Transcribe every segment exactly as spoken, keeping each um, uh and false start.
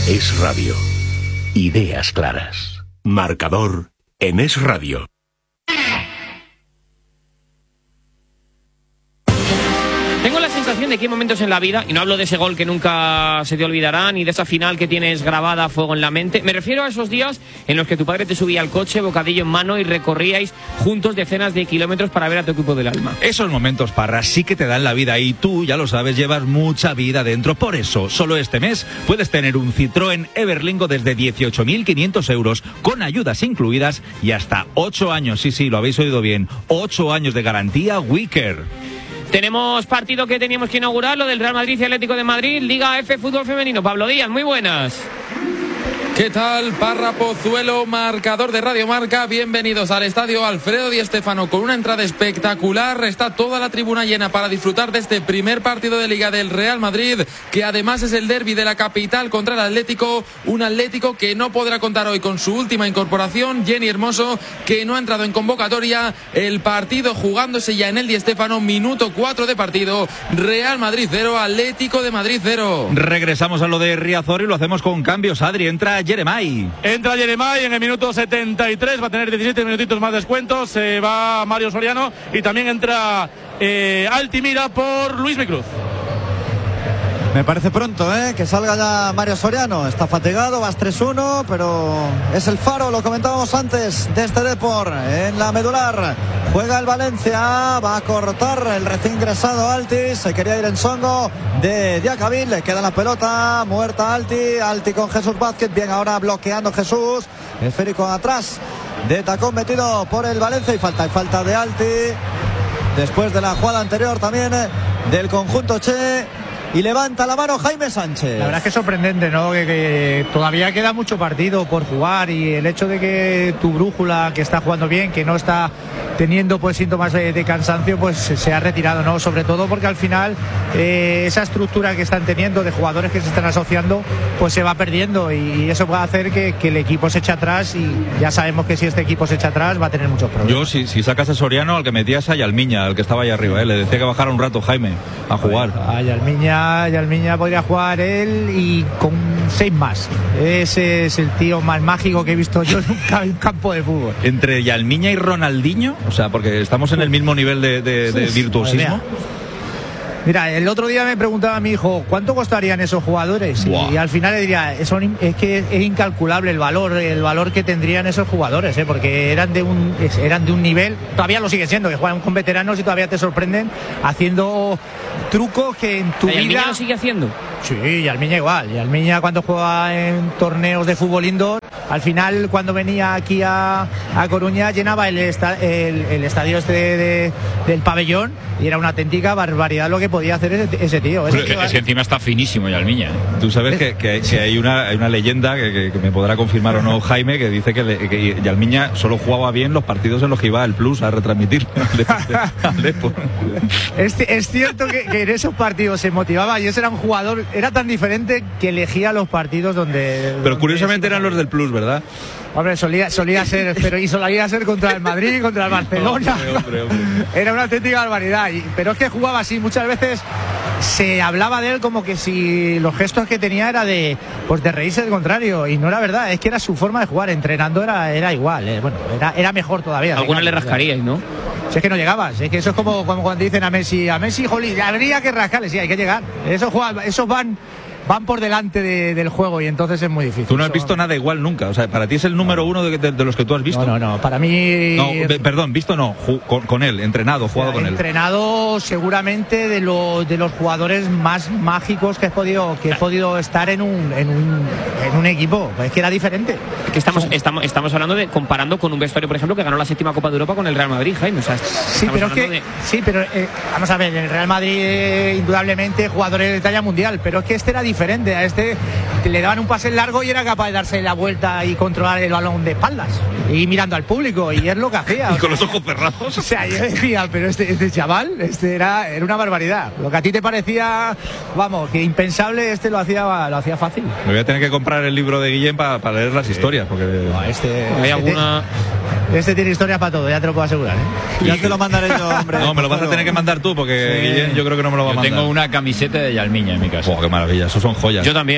Es Radio. Ideas claras. Marcador en Es Radio. Tengo la sensación de que hay momentos en la vida, y no hablo de ese gol que nunca se te olvidará, ni de esa final que tienes grabada a fuego en la mente. Me refiero a esos días en los que tu padre te subía al coche, bocadillo en mano, y recorríais juntos decenas de kilómetros para ver a tu equipo del alma. Esos momentos, Parra, sí que te dan la vida, y tú, ya lo sabes, llevas mucha vida dentro. Por eso, solo este mes puedes tener un Citroën Everlingo desde dieciocho mil quinientos euros, con ayudas incluidas y hasta ocho años. Sí, sí, lo habéis oído bien. ocho años de garantía Wicker. Tenemos partido que teníamos que inaugurar, lo del Real Madrid y Atlético de Madrid, Liga F Fútbol Femenino. Pablo Díaz, muy buenas. ¿Qué tal? Parra Pozuelo, marcador de Radio Marca. Bienvenidos al estadio Alfredo Di Stéfano con una entrada espectacular. Está toda la tribuna llena para disfrutar de este primer partido de Liga del Real Madrid, que además es el derbi de la capital contra el Atlético. Un Atlético que no podrá contar hoy con su última incorporación, Jenny Hermoso, que no ha entrado en convocatoria. El partido jugándose ya en el Di Stéfano, minuto cuatro de partido. Real Madrid cero, Atlético de Madrid cero. Regresamos a lo de Riazor y lo hacemos con cambios. Adri, entra Jeremai. Entra Jeremai en el minuto setenta y tres, va a tener diecisiete minutitos más descuentos, se va Mario Soriano y también entra eh, Altimira por Luis Micruz. Me parece pronto, ¿eh? Que salga ya Mario Soriano. Está fatigado, vas tres uno, pero es el faro, lo comentábamos antes, de este Depor. En la medular juega el Valencia, va a cortar el recién ingresado Alti. Se quería ir en Songo de Diacabí, le queda la pelota, muerta Alti. Alti con Jesús Vázquez, bien ahora bloqueando Jesús. Esférico atrás de tacón metido por el Valencia y falta, y falta de Alti. Después de la jugada anterior también del conjunto Che. Y levanta la mano Jaime Sánchez. La verdad es que es sorprendente, ¿no? Que, que todavía queda mucho partido por jugar, y el hecho de que tu brújula, que está jugando bien, que no está teniendo pues síntomas de, de cansancio, pues se ha retirado, ¿no? Sobre todo porque al final eh, esa estructura que están teniendo de jugadores que se están asociando, pues se va perdiendo, y eso va a hacer que, que el equipo se eche atrás, y ya sabemos que si este equipo se echa atrás va a tener muchos problemas. Yo, si, si sacas a Soriano, al que metías a Yalmiña, al que estaba ahí arriba, ¿eh? Le decía que bajara un rato Jaime a jugar. A Yalmiña Yalmiña podría jugar él y con seis más. Ese es el tío más mágico que he visto yo nunca en un campo de fútbol. Entre Yalmiña y Ronaldinho, o sea, porque estamos en el mismo nivel de, de, de virtuosismo. Mira, el otro día me preguntaba a mi hijo cuánto costarían esos jugadores, wow. y, y al final le diría, son, es que es incalculable el valor, el valor que tendrían esos jugadores, ¿eh? Porque eran de un eran de un nivel, todavía lo siguen siendo, que juegan con veteranos y todavía te sorprenden haciendo trucos que en tu vida. ¿Y Almiña lo sigue haciendo? Sí, y Almiña igual, y Almiña cuando juega en torneos de fútbol indoor, al final cuando venía aquí a, a Coruña llenaba el, esta, el, el estadio este de, de, del pabellón, y era una auténtica barbaridad lo que podía hacer ese, ese tío. Ese Pero, es que encima está finísimo Yalmiña. Tú sabes que, que, que hay, una, hay una leyenda que, que, que me podrá confirmar o no Jaime, que dice que, le, que Yalmiña solo jugaba bien los partidos en los que iba el Plus a retransmitir. es, es cierto que, que en esos partidos se motivaba, y ese era un jugador, era tan diferente que elegía los partidos donde... Pero donde curiosamente eran los del Plus, ¿verdad? Hombre, solía, solía ser, pero y solía ser contra el Madrid, contra el Barcelona. Hombre, hombre, hombre. Era una auténtica barbaridad. Y, pero es que jugaba así, muchas veces se hablaba de él como que si los gestos que tenía era de, pues de reírse del contrario, y no era verdad, es que era su forma de jugar. Entrenando era, era igual, eh. Bueno, era, era mejor todavía. Alguna le rascaríais, ¿no? Si es que no llegabas, es que eso es como, como cuando dicen a Messi, a Messi, jolín, habría que rascarle, sí, hay que llegar. Esos, esos van... van por delante de, del juego, y entonces es muy difícil. Tú no has visto nada igual nunca, o sea, para ti es el número uno de, de, de los que tú has visto. No, no, no, para mí... No, be, perdón, visto no, ju, con, con él, entrenado, jugado o sea, con entrenado, él. Entrenado seguramente de, lo, de los jugadores más mágicos que he podido, que he podido estar en un, en un, en un equipo, es que era diferente. Que estamos, estamos, estamos hablando de, comparando con un vestuario, por ejemplo, que ganó la séptima Copa de Europa con el Real Madrid, Jaime, o sea, sí, pero es que, de... sí, pero eh, vamos a ver, el Real Madrid eh, indudablemente jugadores de talla mundial, pero es que este era diferente, a este le daban un pase largo y era capaz de darse la vuelta y controlar el balón de espaldas y mirando al público, y es lo que hacía. Y con los ojos cerrados. O sea, yo decía, pero este, este chaval, este era, era una barbaridad. Lo que a ti te parecía, vamos, que impensable, este lo hacía, lo hacía fácil. Me voy a tener que comprar el libro de Guillén para pa leer las sí. historias, porque no, este, hay este, alguna... este tiene historias para todo, ya te lo puedo asegurar, ¿eh? Ya te lo mandaré yo, hombre. No, me lo vas a tener que mandar tú, porque sí. Guillén yo creo que no me lo va a yo mandar. Tengo una camiseta de Yalmiña en mi casa. Oh, qué maravilla, eso son joyas. Yo también.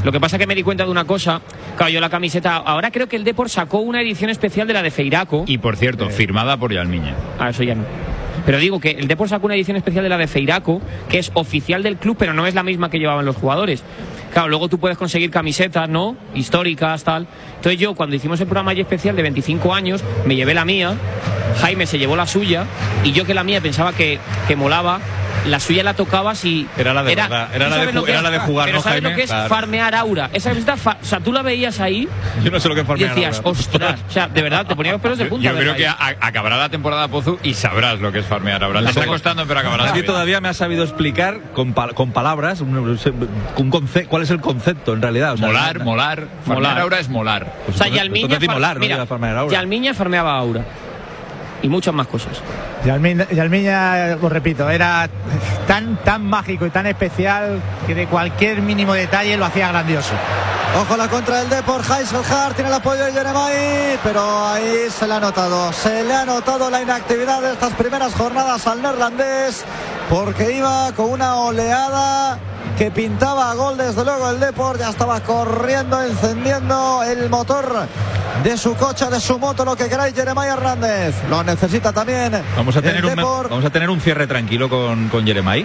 Lo que pasa que me di cuenta de una cosa, claro, yo la camiseta, ahora creo que el Depor sacó una edición especial de la de Feiraco. Y por cierto, eh. firmada por Yalmiña. Ah, eso ya no. Pero digo que el Depor sacó una edición especial de la de Feiraco, que es oficial del club, pero no es la misma que llevaban los jugadores. Claro, luego tú puedes conseguir camisetas, ¿no? Históricas, tal. Entonces yo, cuando hicimos el programa allí especial de veinticinco años, me llevé la mía, Jaime se llevó la suya, y yo que la mía pensaba que, que molaba, la suya la tocabas y... Era la de, era, verdad, era la de, ju- era la de jugar, pero ¿no, ¿sabes Jaime? lo que es Claro. farmear aura? Esa camiseta, fa- o sea, tú la veías ahí... Yo no sé lo que es farmear y decías, aura. ostras, o sea, de verdad, te ponías los pelos de punta. Yo creo que a, acabará la temporada Pozu y sabrás lo que es farmear ahora. Te está costando, pero acabarás. Aquí todavía me has sabido explicar con, pa- con palabras un, un conce- cuál es el concepto en realidad. O sea, molar, no, molar. Farmear molar. aura es molar. Pues O sea, entonces, Yalmiña, entonces far- molar, mira, no farmear aura. Yalmiña farmeaba aura. Y muchas más cosas. Yalmiña, Yalmiña, os repito, era tan, tan mágico y tan especial que de cualquier mínimo detalle lo hacía grandioso. Ojo la contra del Depor, Heiselhard tiene el apoyo de Jeremai, pero ahí se le ha notado, se le ha notado la inactividad de estas primeras jornadas al neerlandés, porque iba con una oleada que pintaba a gol. Desde luego el Depor ya estaba corriendo, encendiendo el motor de su coche, de su moto, lo que queráis. Jeremai Hernández lo necesita también. Vamos a tener, el un, Depor. vamos a tener un cierre tranquilo con, con Jeremai.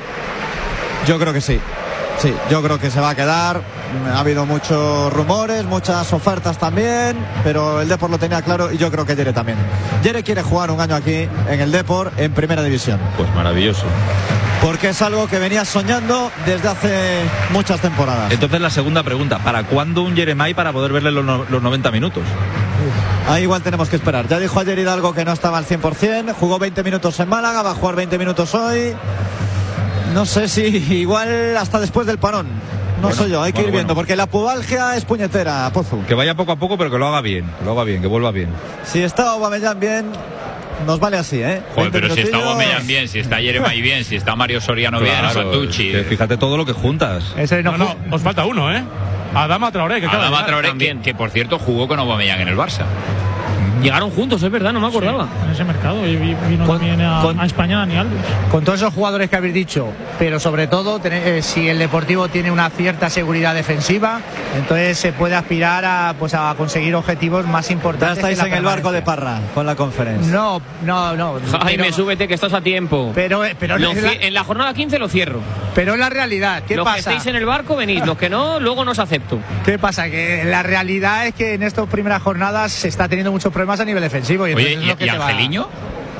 Yo creo que sí. Sí, yo creo que se va a quedar. Ha habido muchos rumores, muchas ofertas también, pero el Depor lo tenía claro y yo creo que Yere también. Yere quiere jugar un año aquí en el Depor en primera división. Pues maravilloso. Porque es algo que venía soñando desde hace muchas temporadas. Entonces la segunda pregunta, ¿para cuándo un Jeremai para poder verle los, no, los noventa minutos? Ahí igual tenemos que esperar. Ya dijo ayer Hidalgo que no estaba al cien por ciento, jugó veinte minutos en Málaga, va a jugar veinte minutos hoy. No sé si igual hasta después del parón. No Bueno, sé yo, hay que bueno, ir viendo, bueno. porque la pubalgia es puñetera, Pozu. Que vaya poco a poco, pero que lo haga bien, que lo haga bien, que vuelva bien. Si está Aubameyang bien, nos vale así, ¿eh? Joder, veinte pero si está minutillos. Aubameyang bien, si está Jeremai bien, si está Mario Soriano bien, Claro, Santucci. que fíjate todo lo que juntas. Ese no, No, no, os falta uno, ¿eh? Adama Traoré, que acaba de Adama llegar. Traoré, que, también. que por cierto jugó con Aubameyang en el Barça. Llegaron juntos, es verdad, no me acordaba. En ese mercado y vi- vino Con- también a, con- a España Dani Alves. Con todos esos jugadores que habéis dicho, pero sobre todo tener- eh, si el Deportivo tiene una cierta seguridad defensiva, entonces se puede aspirar a, pues, a conseguir objetivos más Ya importantes. estáis que la en el barco de permanencia. Parra con la conferencia. No, no, no. Jaime, pero, súbete que estás a tiempo. pero, pero, Lo es la, ci- en la jornada quince lo cierro. pero es la realidad. ¿Qué Los que pasa? estéis en el barco venís, los que no, luego nos acepto. ¿Qué pasa? Que la realidad es que en estas primeras jornadas se está teniendo muchos problemas a nivel defensivo. Y Oye, entonces es ¿y, lo que y te va- Angeliño?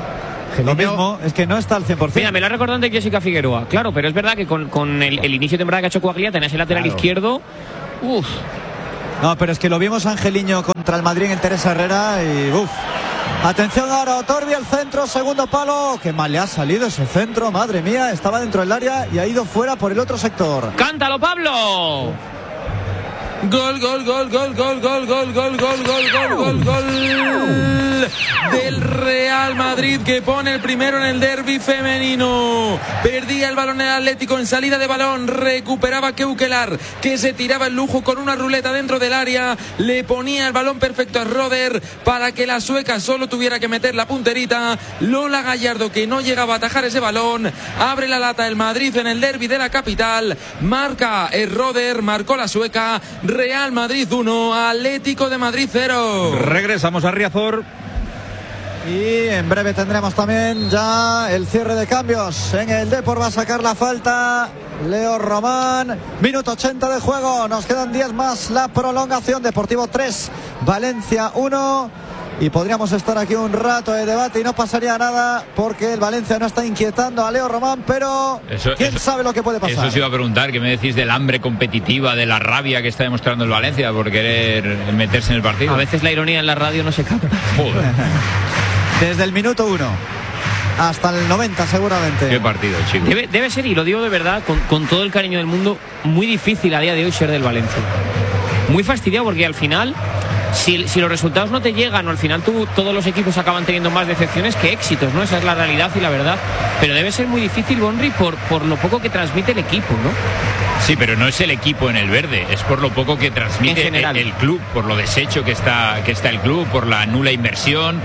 Lo mismo, es que no está al cien por Mira, ciento. me lo ha recordado antes Jessica Figueroa. Claro, pero es verdad que con, con el, el inicio de temporada que ha hecho Coagliata tenés el lateral Claro. izquierdo. Uf. No, pero es que lo vimos a Angeliño contra el Madrid en Teresa Herrera y uff. Atención ahora, Otorbi el centro, segundo palo. Qué mal le ha salido ese centro, madre mía. Estaba dentro del área y ha ido fuera por el otro sector. ¡Cántalo, Pablo! Gol, gol, gol, gol, gol, gol, gol, gol, gol, gol, gol, gol, gol del Real Madrid, que pone el primero en el derbi femenino. Perdía el balón el Atlético en salida de balón, recuperaba Keukelar, que se tiraba el lujo con una ruleta dentro del área, le ponía el balón perfecto a Roder para que la sueca solo tuviera que meter la punterita. Lola Gallardo, que no llegaba a atajar ese balón, abre la lata el Madrid en el derbi de la capital, marca el Roder, marcó la sueca. Real Madrid uno, Atlético de Madrid cero. Regresamos a Riazor. Y en breve tendremos también ya el cierre de cambios. En el Depor va a sacar la falta Leo Román. Minuto ochenta de juego. Nos quedan diez más. La prolongación. Deportivo tres, Valencia uno. Y podríamos estar aquí un rato de debate y no pasaría nada porque el Valencia no está inquietando a Leo Román, pero Eso- quién eso- sabe lo que puede pasar. Eso os iba a preguntar, ¿qué me decís del hambre competitiva, de la rabia que está demostrando el Valencia por querer meterse en el partido? A veces la ironía en la radio no se capta. Joder, Desde el minuto uno hasta el noventa seguramente. qué partido, chicos. Debe, debe ser, y lo digo de verdad, con, con todo el cariño del mundo, muy difícil a día de hoy ser del Valencia. Muy fastidiado porque al final, si, si los resultados no te llegan o al final tú, todos los equipos acaban teniendo más decepciones que éxitos, ¿no? Esa es la realidad y la verdad. Pero debe ser muy difícil, Bonri, por, por lo poco que transmite el equipo, ¿no? Sí, pero no es el equipo en el verde, es por lo poco que transmite En general. el, el club, por lo deshecho que está, que está el club, por la nula inversión,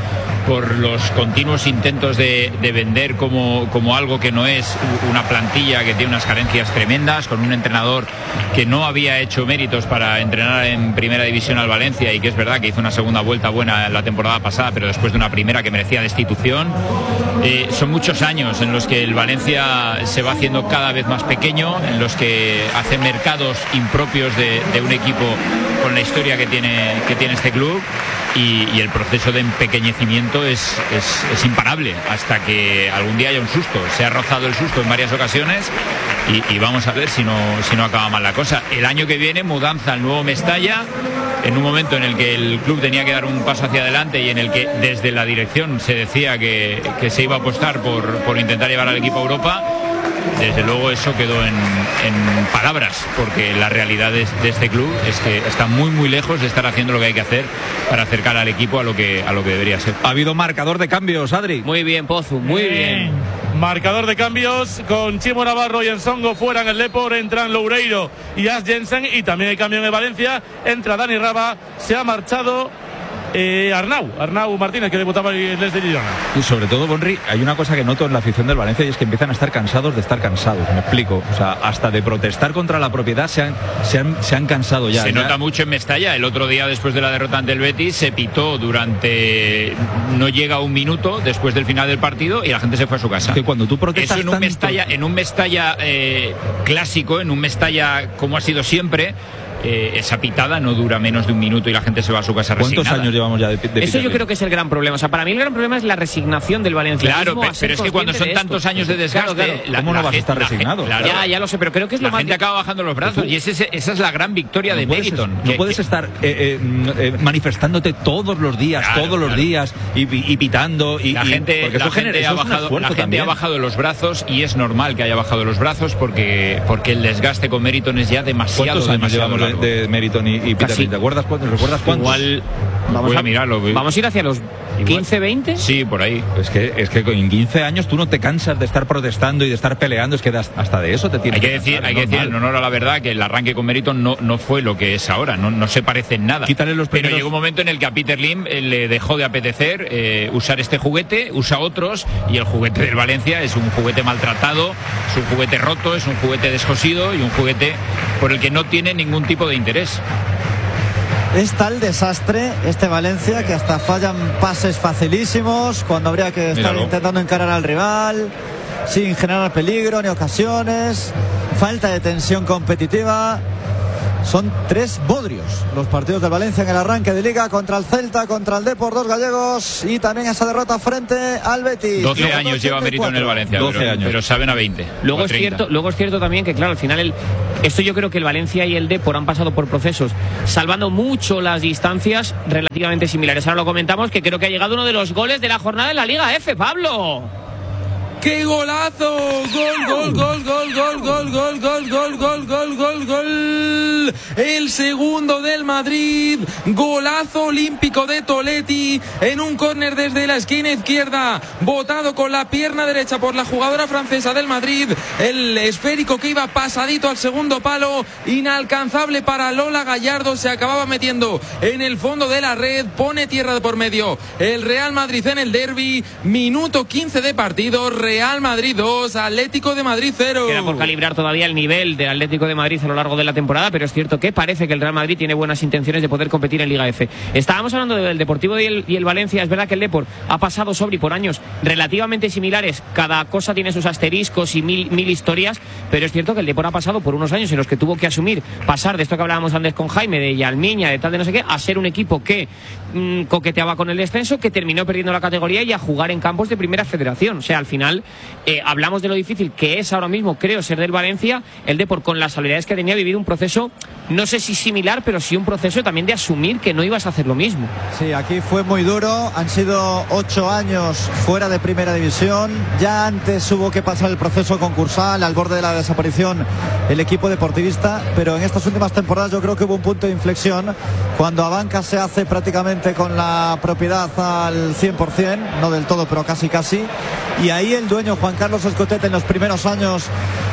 por los continuos intentos de, de vender como, como algo que no es, una plantilla que tiene unas carencias tremendas, con un entrenador que no había hecho méritos para entrenar en primera división al Valencia, y que es verdad que hizo una segunda vuelta buena la temporada pasada, pero después de una primera que merecía destitución. Eh, son muchos años en los que el Valencia se va haciendo cada vez más pequeño, en los que hace mercados impropios de, de un equipo con la historia que tiene, que tiene este club, y, y el proceso de empequeñecimiento es, es, es imparable hasta que algún día haya un susto. Se ha rozado el susto en varias ocasiones y, y vamos a ver si no, si no acaba mal la cosa. El año que viene, mudanza al nuevo Mestalla, en un momento en el que el club tenía que dar un paso hacia adelante y en el que desde la dirección se decía que, que se iba a apostar por, por intentar llevar al equipo a Europa. Desde luego eso quedó en, en palabras, porque la realidad de, de este club es que está muy muy lejos de estar haciendo lo que hay que hacer para acercar al equipo a lo que, a lo que debería ser. Ha habido marcador de cambios, Adri. Muy bien, Pozu, muy bien. bien. Marcador de cambios con Chimo Navarro y Ensongo fuera en el Depor, entran Loureiro y As Jensen, y también hay cambio en el Valencia, entra Dani Raba, se ha marchado Eh, Arnau, Arnau Martínez, que debutaba en el de Girona. Y sobre todo, Bonri, hay una cosa que noto en la afición del Valencia, y es que empiezan a estar cansados de estar cansados, me explico. O sea, hasta de protestar contra la propiedad se han, se han, se han cansado ya. Se ya. nota mucho en Mestalla. El otro día, después de la derrota ante el Betis, se pitó durante... no llega un minuto después del final del partido y la gente se fue a su casa. Es que cuando tú protestas Eso en un tanto... Mestalla, en un Mestalla eh, clásico, en un Mestalla como ha sido siempre... Eh, esa pitada no dura menos de un minuto y la gente se va a su casa resignada. ¿Cuántos años llevamos ya de, de Eso yo creo que es el gran problema. O sea, para mí el gran problema es la resignación del Valencia. Claro, pero, pero es que cuando son de tantos años de desgaste, claro, claro. La, ¿cómo no la vas a estar la resignado? Claro. Ya, ya lo sé, pero creo que es la lo más... La gente acaba bajando los brazos, y ese, esa es la gran victoria no de puedes, Meriton. No que, puedes que, estar eh, eh, eh, manifestándote todos los días, claro, todos los claro. días, y, y pitando. Y, la gente, y, la gente, ha, bajado, la gente ha bajado los brazos, y es normal que haya bajado los brazos, porque, porque el desgaste con Meriton es ya demasiado. ¿Cuántos años demasiado llevamos de, de Meriton y, y Peter? ¿Te acuerdas cuántos? ¿Recuerdas cuántos? Igual vamos Voy a, a mirarlo. Vamos a ir hacia los quince, veinte. Sí, por ahí. Es que es que en quince años tú no te cansas de estar protestando y de estar peleando, es que hasta de eso te tienes hay que, que decir, cansar, hay que decir en honor a la verdad que el arranque con Meriton no, no fue lo que es ahora, no, no se parece en nada. Quítale los primeros... Pero llegó un momento en el que a Peter Lim eh, le dejó de apetecer eh, usar este juguete, usa otros, y el juguete del Valencia es un juguete maltratado, es un juguete roto, es un juguete descosido y un juguete por el que no tiene ningún tipo de interés. Es tal desastre este Valencia que hasta fallan pases facilísimos cuando habría que estar Míralo. intentando encarar al rival, sin generar peligro ni ocasiones, falta de tensión competitiva. Son tres bodrios los partidos del Valencia en el arranque de Liga, contra el Celta, contra el Depor, dos gallegos, y también esa derrota frente al Betis. doce luego años lleva Meriton en el Valencia, doce pero, años. pero saben a veinte. Luego es, cierto, luego es cierto también que, claro, al final el, esto yo creo que el Valencia y el Depor han pasado por procesos salvando mucho las distancias relativamente similares. Ahora lo comentamos, que creo que ha llegado uno de los goles de la jornada en la Liga F, Pablo. ¡Qué golazo! Gol, gol, gol, gol, gol, gol, gol, gol, gol, gol, gol, gol, gol. El segundo del Madrid. Golazo olímpico de Toletti en un córner desde la esquina izquierda, botado con la pierna derecha por la jugadora francesa del Madrid. El esférico que iba pasadito al segundo palo, inalcanzable para Lola Gallardo, se acababa metiendo en el fondo de la red, pone tierra de por medio el Real Madrid en el derbi. Minuto quince de partido. Real Madrid dos, Atlético de Madrid cero. Queda por calibrar todavía el nivel del Atlético de Madrid a lo largo de la temporada, pero es cierto que parece que el Real Madrid tiene buenas intenciones de poder competir en Liga F. Estábamos hablando del Deportivo y el, y el Valencia. Es verdad que el Depor ha pasado sobre y por años relativamente similares, cada cosa tiene sus asteriscos y mil, mil historias, pero es cierto que el Depor ha pasado por unos años en los que tuvo que asumir, pasar de esto que hablábamos antes con Jaime, de Yalmiña, de tal de no sé qué, a ser un equipo que mmm, coqueteaba con el descenso, que terminó perdiendo la categoría, y a jugar en campos de primera federación. O sea, al final Eh, hablamos de lo difícil que es ahora mismo, creo, ser del Valencia. El Depor, con las habilidades que tenía, ha vivido un proceso, no sé si similar, pero sí un proceso también de asumir que no ibas a hacer lo mismo. Sí, aquí fue muy duro. Han sido ocho años fuera de primera división. Ya antes hubo que pasar el proceso concursal, al borde de la desaparición el equipo deportivista, pero en estas últimas temporadas yo creo que hubo un punto de inflexión cuando Abanca se hace prácticamente con la propiedad al cien por ciento, no del todo, pero casi casi, y ahí el dueño Juan Carlos Escotet en los primeros años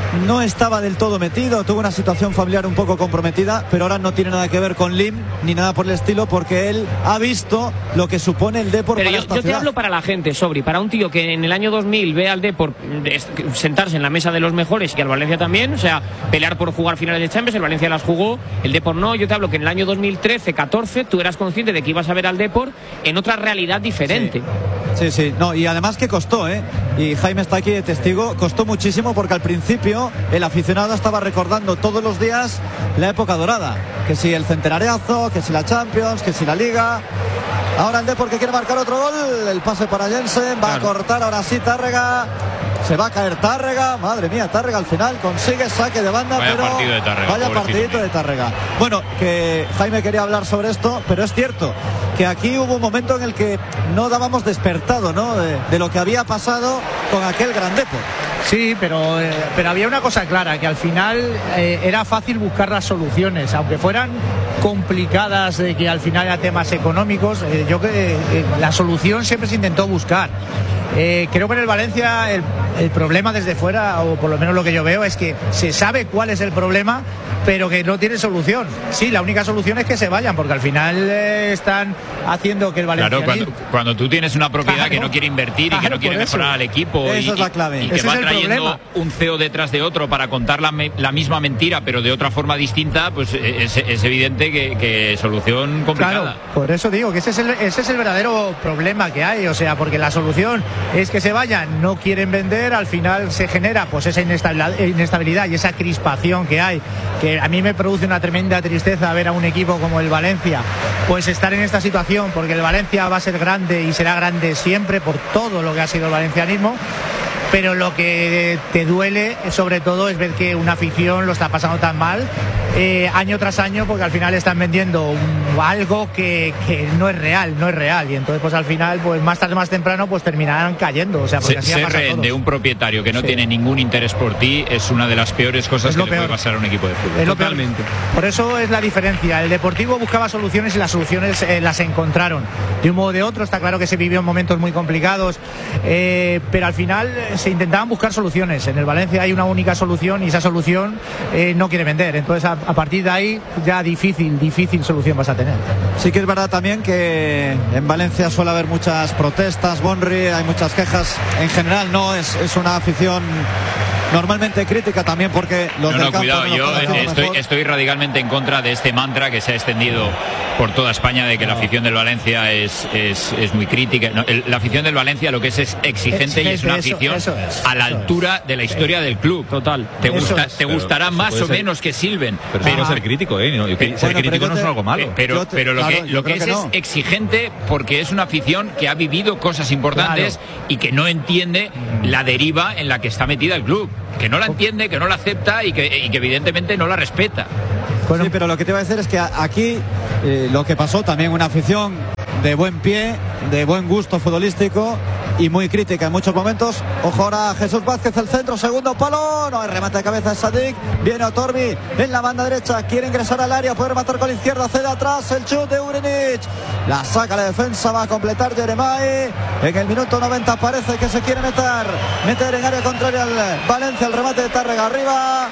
no estaba del todo metido, tuvo una situación familiar un poco comprometida, pero ahora no tiene nada que ver con Lim ni nada por el estilo, porque él ha visto lo que supone el Depor pero para yo, esta yo te ciudad. hablo para la gente, Sobri, para un tío que en el año dos mil ve al Depor sentarse en la mesa de los mejores y al Valencia también, o sea, pelear por jugar finales de Champions, el Valencia las jugó, el Depor no. Yo te hablo que en el año dos mil trece catorce tú eras consciente de que ibas a ver al Depor en otra realidad diferente. Sí, sí, sí. No, y además que costó, ¿eh? Y Jaime está aquí de testigo, costó muchísimo porque al principio el aficionado estaba recordando todos los días la época dorada, que si el centenariazo, que si la Champions, que si la Liga. Ahora el Depor que quiere marcar otro gol, el pase para Jensen, va claro. a cortar ahora sí Tárrega. Se va a caer Tárrega, madre mía, Tárrega al final consigue saque de banda, vaya pero partido de Tárrega, vaya partidito de Tárrega. Bueno, que Jaime quería hablar sobre esto, pero es cierto que aquí hubo un momento en el que no dábamos despertado, ¿no? De, de lo que había pasado con aquel gran Depor. Sí, pero, eh, pero había una cosa clara, que al final eh, era fácil buscar las soluciones, aunque fueran complicadas, de que al final eran temas económicos, eh, yo creo que eh, la solución siempre se intentó buscar. Eh, creo que en el Valencia el, el problema desde fuera, o por lo menos lo que yo veo, es que se sabe cuál es el problema, pero que no tiene solución. Sí, la única solución es que se vayan, porque al final eh, están haciendo que el Valencia... Claro, cuando, cuando tú tienes una propiedad claro, que no quiere invertir y claro, que no quiere mejorar al equipo eso y, es la clave. y que ese va es trayendo problema. un C E O detrás de otro para contar la, me, la misma mentira, pero de otra forma distinta, pues es, es evidente que, que solución complicada. Claro, por eso digo que ese es, el, ese es el verdadero problema que hay, o sea, porque la solución es que se vayan, no quieren vender, al final se genera pues esa inestabilidad, inestabilidad y esa crispación que hay, que a mí me produce una tremenda tristeza ver a un equipo como el Valencia pues estar en esta situación, porque el Valencia va a ser grande y será grande siempre por todo lo que ha sido el valencianismo. Pero lo que te duele sobre todo es ver que una afición lo está pasando tan mal eh, año tras año, porque al final están vendiendo un, algo que, que no es real, no es real, y entonces pues al final pues más tarde más temprano pues terminarán cayendo, o sea, porque Se, así ser rehén de un propietario que no sí. tiene ningún interés por ti es una de las peores cosas que le puede pasar a un equipo de fútbol. Totalmente. Por eso es la diferencia. El Deportivo buscaba soluciones y las soluciones eh, las encontraron de un modo o de otro. Está claro que se vivió en momentos muy complicados, eh, pero al final se intentaban buscar soluciones. En el Valencia hay una única solución y esa solución eh, no quiere vender. Entonces a, a partir de ahí ya difícil, difícil solución vas a tener. Sí que es verdad también que en Valencia suele haber muchas protestas, Bonri, hay muchas quejas. En general no, es, es una afición normalmente crítica también porque los no, del no, campo cuidado, no yo estoy, mejor. estoy radicalmente en contra de este mantra que se ha extendido por toda España de que no. la afición del Valencia es, es, es muy crítica. No, el, la afición del Valencia lo que es es exigente, exigente y es una afición eso, eso es, a la altura es. de la historia del club. Total. Te, gusta, te gustará más o ser, menos que silben. Pero, pero no ser crítico, ¿eh? No, ser bueno, crítico no es algo malo. Pero, te, pero lo claro, que, lo que es que no. es exigente porque es una afición que ha vivido cosas importantes claro. y que no entiende la deriva en la que está metida el club. Que no la entiende, que no la acepta y que, y que evidentemente no la respeta. Bueno, sí, pero lo que te iba a decir es que aquí eh, lo que pasó también una afición de buen pie, de buen gusto futbolístico y muy crítica en muchos momentos. Ojo ahora Jesús Vázquez, el centro, segundo palo, no, el remate de cabeza de Sadik, viene Otorbi en la banda derecha, quiere ingresar al área, puede rematar con la izquierda, cede atrás, el chute de Urinic, la saca la defensa, va a completar Jeremai, en el minuto noventa parece que se quiere meter, meter en área contraria al Valencia, el remate de Tárrega arriba.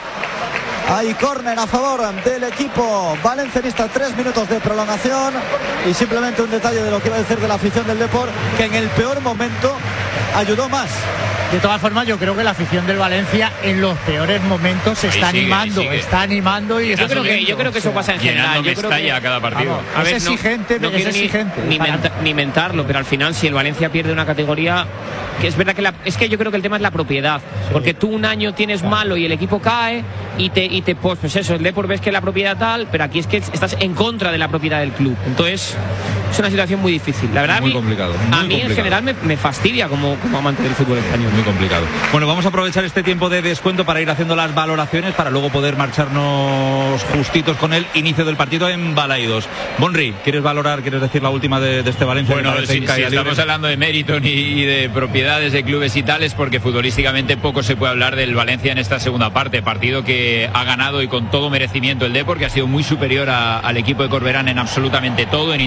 Hay córner a favor del equipo valencianista, tres minutos de prolongación y simplemente un detalle de lo que iba a decir de la afición del Depor, que en el peor momento ayudó más. De todas formas, yo creo que la afición del Valencia en los peores momentos se está sigue, animando, está animando y yo creo que yo creo que eso pasa en general. Yo creo que a cada partido. Vamos, a ver, es exigente, no, no es exigente. Ni, ni, menta, ni mentarlo, pero al final si el Valencia pierde una categoría, que es verdad que la, es que yo creo que el tema es la propiedad, sí. porque tú un año tienes malo y el equipo cae y te y te pues, pues eso, el Depor ves que la propiedad tal, pero aquí es que estás en contra de la propiedad del club. Entonces es una situación muy difícil. La verdad, muy a mí, complicado, muy a mí complicado. en general me, me fastidia como, como amante del fútbol español. Muy complicado. Bueno, vamos a aprovechar este tiempo de descuento para ir haciendo las valoraciones para luego poder marcharnos justitos con el inicio del partido en Balaidos. Bonri, ¿quieres valorar, quieres decir la última de, de este Valencia? Bueno, si, si estamos hablando de mérito ni, y de propiedades de clubes y tales, porque futbolísticamente poco se puede hablar del Valencia en esta segunda parte. Partido que ha ganado y con todo merecimiento el Depor, que ha sido muy superior a, al equipo de Corberán en absolutamente todo, en intención,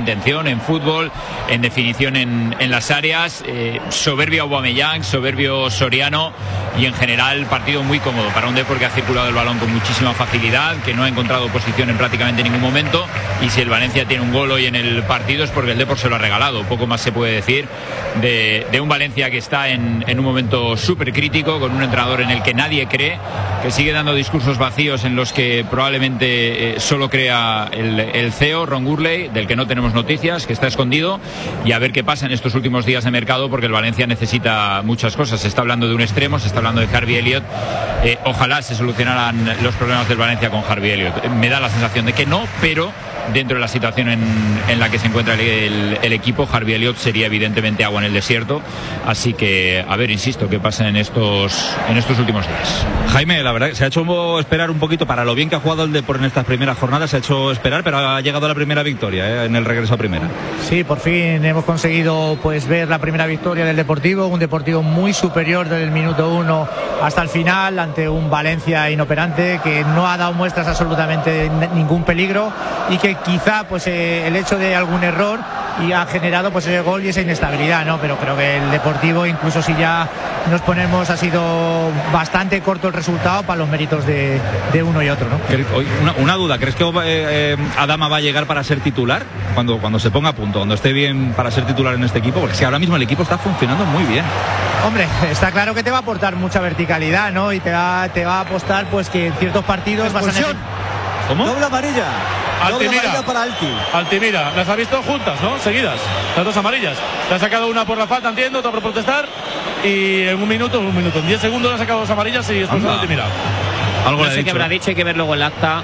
en fútbol, en definición en, en las áreas, eh, soberbio Aubameyang, soberbio Soriano y en general partido muy cómodo para un Depor que ha circulado el balón con muchísima facilidad, que no ha encontrado posición en prácticamente ningún momento, y si el Valencia tiene un gol hoy en el partido es porque el Depor se lo ha regalado. Poco más se puede decir de, de un Valencia que está en, en un momento súper crítico, con un entrenador en el que nadie cree, que sigue dando discursos vacíos en los que probablemente eh, solo crea el, el C E O, Ron Gurley, del que no tenemos noticias, que está escondido, y a ver qué pasa en estos últimos días de mercado, porque el Valencia necesita muchas cosas. Se está hablando de un extremo, se está hablando de Harvey Elliott. Eh, ojalá se solucionaran los problemas del Valencia con Harvey Elliott. Me da la sensación de que no, pero dentro de la situación en, en la que se encuentra el, el, el equipo, Harvey Elliott sería evidentemente agua en el desierto. Así que, a ver, insisto, qué pasa en estos, en estos últimos días. Jaime, la verdad que se ha hecho esperar un poquito para lo bien que ha jugado el Depor en estas primeras jornadas, se ha hecho esperar, pero ha llegado la primera victoria ¿eh? en el regreso a primera. Sí, por fin hemos conseguido pues ver la primera victoria del Deportivo, un Deportivo muy superior desde el minuto uno hasta el final, ante un Valencia inoperante que no ha dado muestras absolutamente de ningún peligro, y que quizá pues eh, el hecho de algún error y ha generado pues ese gol y esa inestabilidad, ¿no? Pero creo que el Deportivo, incluso si ya nos ponemos, ha sido bastante corto el resultado para los méritos de, de uno y otro, ¿no? Una, una duda, ¿crees que eh, eh, Adama va a llegar para ser titular cuando, cuando se ponga a punto, cuando esté bien para ser titular en este equipo? Porque si ahora mismo el equipo está funcionando muy bien. Hombre, está claro que te va a aportar mucha verticalidad, ¿no? Y te va, te va a apostar pues que en ciertos partidos vas a necesitar... ¿Cómo? Doble amarilla. Doble Altimira. amarilla para Alti. Altimira. Las ha visto juntas, ¿no? Seguidas. Las dos amarillas. Le ha sacado una por la falta, entiendo, otra por protestar. Y en un minuto, un minuto, en diez segundos le ha sacado dos amarillas y después de Altimira. Algo no sé qué habrá dicho, hay que ver luego el acta.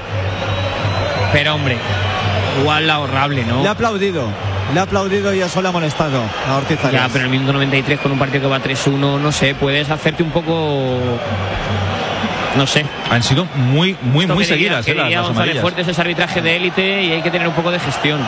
Pero hombre, igual la horrible, ¿no? Le ha aplaudido. Le ha aplaudido y eso le ha molestado a Ortiz Arias. Ya, pero en el minuto noventa y tres con un partido que va tres uno, no sé, puedes hacerte un poco... No sé. Han sido muy, muy, Esto muy que diría, seguidas que eh, las, diría las González amarillas. Fuertes es arbitraje de élite y hay que tener un poco de gestión.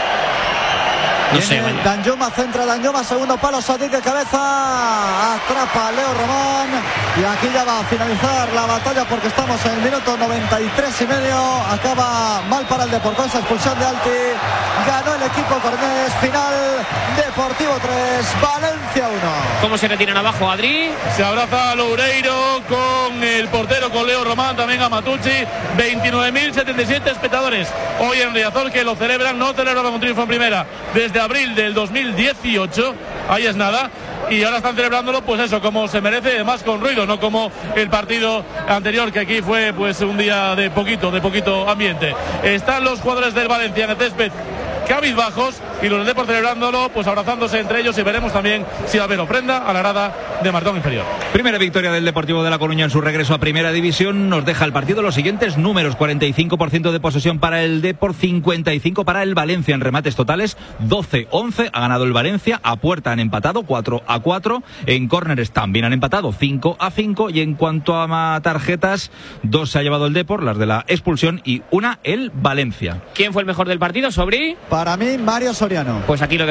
No sé, vaya. Danjuma centra, Danjuma, segundo palo, Sadik de cabeza, atrapa a Leo Román, y aquí ya va a finalizar la batalla porque estamos en el minuto noventa y tres y medio. Acaba mal para el Depor con esa expulsión de Alti. Ganó el equipo cornés. Final, Deportivo tres, Valencia uno. ¿Cómo se retiran abajo, Adri? Se abraza a Loureiro con el portero, con Leo Román, también a Matucci. veintinueve mil setenta y siete espectadores hoy en Riazor, que lo celebran, no celebraban un triunfo en primera desde abril del dos mil dieciocho, ahí es nada, y ahora están celebrándolo pues eso, como se merece, además con ruido, no como el partido anterior, que aquí fue pues un día de poquito, de poquito ambiente. Están los jugadores del Valencia en el césped cabizbajos y los del Depor celebrándolo, pues abrazándose entre ellos, y veremos también si va a haber ofrenda a la grada de Martón Inferior. Primera victoria del Deportivo de La Coruña en su regreso a Primera División. Nos deja el partido los siguientes números: cuarenta y cinco por ciento de posesión para el Depor, cincuenta y cinco para el Valencia en remates totales, doce once ha ganado el Valencia, a puerta han empatado cuatro a cuatro, en córneres también han empatado cinco a cinco, y en cuanto a tarjetas, dos se ha llevado el Depor, las de la expulsión, y una el Valencia. ¿Quién fue el mejor del partido, Sobri? Para mí, Mario Soriano. Pues aquí lo